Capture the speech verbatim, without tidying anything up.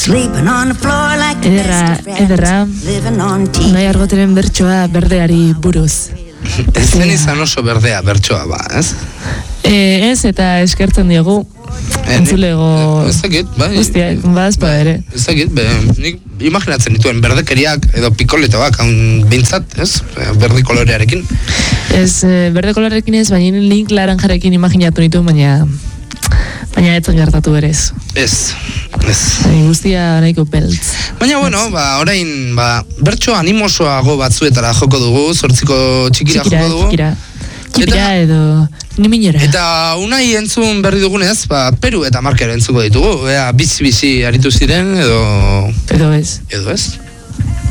Ederra, ederra, nahi argoteren bertsoa berdeari buruz. Ez zen izan oso berdea bertsoa ba, ez? E, ez eta eskertzen diogu. Entzulego ez dakit, bai. Guztiak, bazpa ere. Ez dakit, be, nik imaginatzen dituen berdekeriak edo pikoletoak bintzat, ez? Berde kolorearekin. Ez, berde kolorearekin ez, baina nik laranjarekin imaginatu nitu, baina baina ez gertatu berez. Ez, ez. Guztia nahiko peltz. Baina, bueno, ba, orain, ba, bertso animosoago batzuetara joko dugu, zortziko txikira, txikira joko dugu. Txikira, txikira edo niminera. Eta unai entzun berri dugunez, ba, Peru eta Markero entzuko ditugu, ea bizi-bizi aritu ziren, edo... Edo ez. Edo ez.